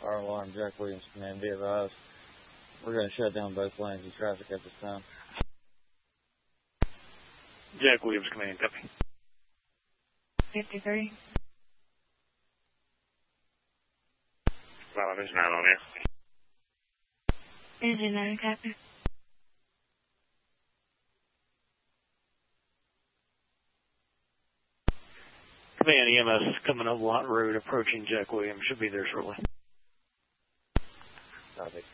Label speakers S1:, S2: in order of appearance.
S1: Fire alarm, Jack Williams, command, be advised. We're going to shut down both lanes of traffic at this time.
S2: Jack Williams, command, copy.
S3: 53.
S2: There's 9 on there.
S3: Engine 9, copy.
S2: Command, EMS coming up Lot Road, approaching Jack Williams. Should be there shortly.
S1: Copy.